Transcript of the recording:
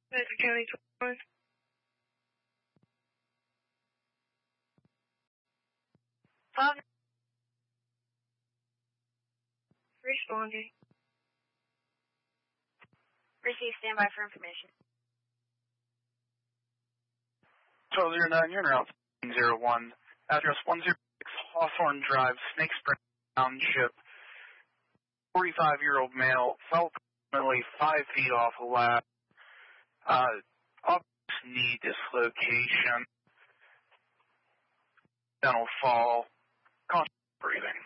Bedford County 21. Responding. Receive standby for information. 1209, you're in route 01. Address 106 Hawthorne Drive, Snake Spring Township. 45-year-old male fell approximately 5 feet off a ladder. Knee dislocation. Dental fall. Constant breathing.